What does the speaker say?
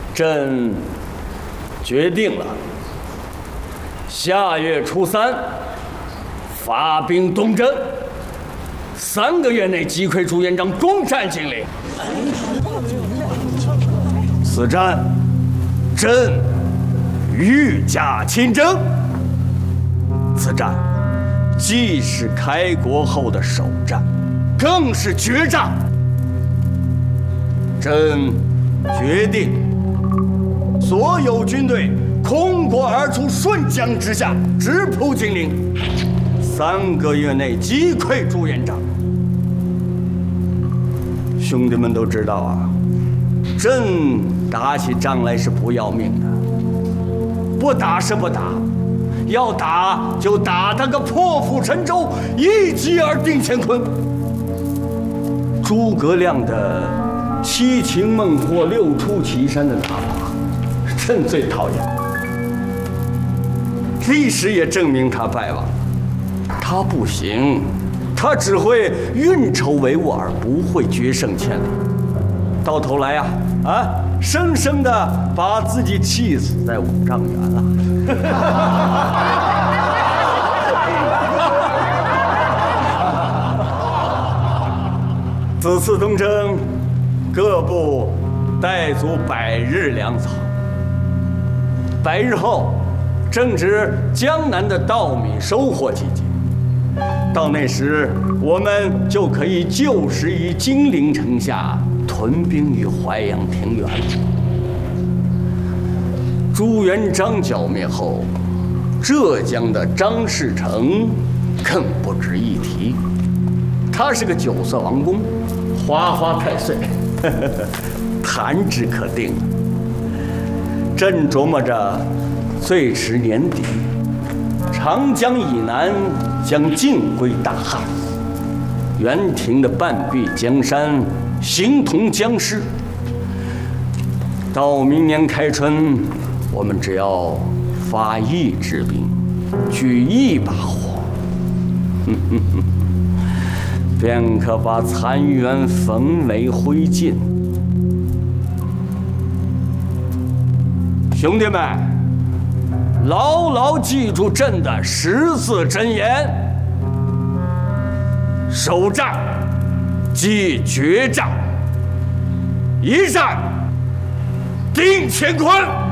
朕决定了，下月初3发兵东征，3个月内击溃朱元璋，攻占金陵。此战，朕御驾亲征。此战既是开国后的首战，更是决战。朕决定，所有军队空国而出，顺江直下，直扑金陵。3个月内击溃朱元璋。兄弟们都知道啊，朕打起仗来是不要命的，不打是不打，要打就打他个破釜沉舟，一击而定乾坤。诸葛亮的七擒孟获、六出祁山的打法，朕最讨厌。历史也证明他败亡，他不行，他只会运筹帷幄而不会决胜千里，到头来生生的把自己气死在5丈原了。此次东征，各部带足100日粮草。100日后，正值江南的稻米收获季节，到那时，我们就可以就食于金陵城下，屯兵于淮阳平原。朱元璋剿灭后，浙江的张士诚更不值一提，他是个9色王公，花花太岁，弹指可定。朕琢磨着，最迟年底，长江以南将尽归大汉，元廷的半壁江山形同僵尸。到明年开春，我们只要发1支兵，举1把火，便可把残垣焚为灰烬。兄弟们，牢牢记住朕的10字真言：首战即决战，一战定乾坤。